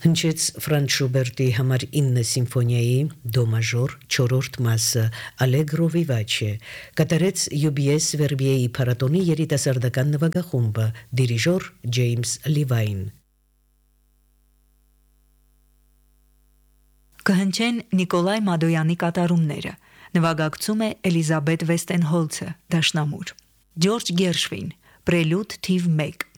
Հնչեց Ֆրանց Շուբերտի համար 9 սիմֆոնիայի դո մաժոր 4-րդ մասը Allegro vivace, կատարեց UBS Verbier-ի փառատոնի երիտասարդական նվագախումբը, դիրիժոր Ջեյմս Լիվայն։ Կհնչեն Նիկոլայ Մադոյանի կատարումները, նվագակցում է Էլիզաբետ Վեստենհոլցը, դաշնամուր, Ջորջ Գերշվին, Պրելյուդ թիվ 1,